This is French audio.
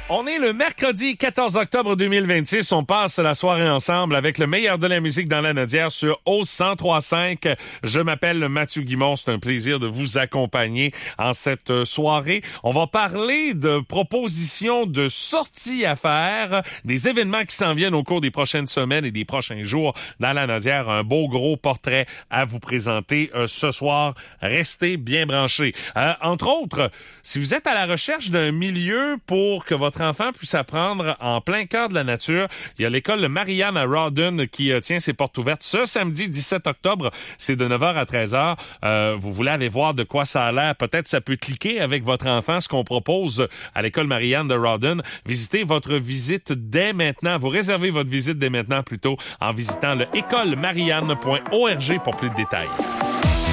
On est le mercredi 14 octobre 2026. On passe la soirée ensemble avec le meilleur de la musique dans la Nodière sur OZ 103.5. Je m'appelle Mathieu Guimond. C'est un plaisir de vous accompagner en cette soirée. On va parler de propositions de sorties à faire, des événements qui s'en viennent au cours des prochaines semaines et des prochains jours dans la Nodière. Un beau gros portrait à vous présenter ce soir. Restez bien branchés. Entre autres, si vous êtes à la recherche d'un milieu pour que votre enfant puisse apprendre en plein cœur de la nature, il y a l'école Marianne à Rawdon qui tient ses portes ouvertes ce samedi 17 octobre. C'est de 9h à 13h. Vous voulez aller voir de quoi ça a l'air. Peut-être ça peut cliquer avec votre enfant, ce qu'on propose à l'école Marianne de Rawdon. Visitez votre visite dès maintenant. Vous réservez votre visite dès maintenant plutôt en visitant le écolemarianne.org pour plus de détails.